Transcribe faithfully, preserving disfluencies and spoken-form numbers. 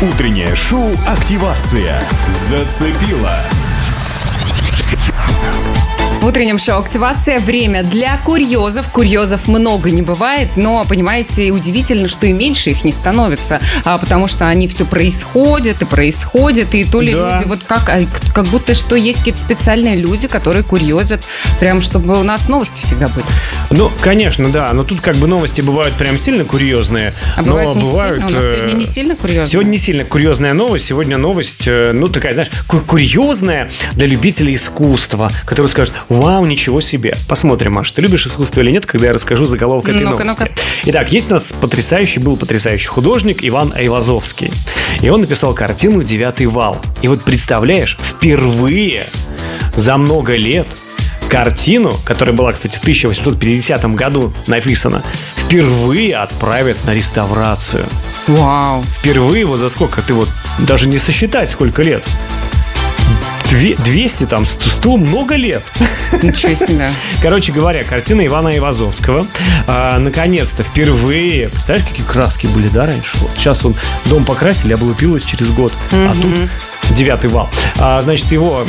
Утреннее шоу «Активация» зацепило. В утреннем шоу «Активация» время для курьезов. Курьезов много не бывает, но, понимаете, удивительно, что и меньше их не становится, а, потому что они все происходят и происходят, и то ли да. люди вот как, как будто что есть какие-то специальные люди, которые курьезят, прям чтобы у нас новости всегда были. Ну, конечно, да, но тут как бы новости бывают прям сильно курьезные. А но бывает не бывают, сильно? У нас сегодня не сильно курьезная? Сегодня не сильно курьезная новость, сегодня новость, ну, такая, знаешь, курьезная для любителей искусства, которые скажут: вау, ничего себе. Посмотрим, Маш, ты любишь искусство или нет, когда я расскажу заголовок этой ну-ка, новости. Ну-ка. Итак, есть у нас потрясающий, был потрясающий художник Иван Айвазовский. И он написал картину «Девятый вал». И вот представляешь, впервые за много лет картину, которая была, кстати, в тысяча восемьсот пятидесятом году написана, впервые отправят на реставрацию. Вау. Впервые, вот за сколько, ты вот даже не сосчитать, сколько лет. двести, там, сто, много лет. Ничего себе. Короче говоря, картина Ивана Айвазовского а, наконец-то впервые. Представляешь, какие краски были, да, раньше? Вот сейчас он дом покрасили, облупилась через год. Mm-hmm. А тут девятый вал. А, значит, его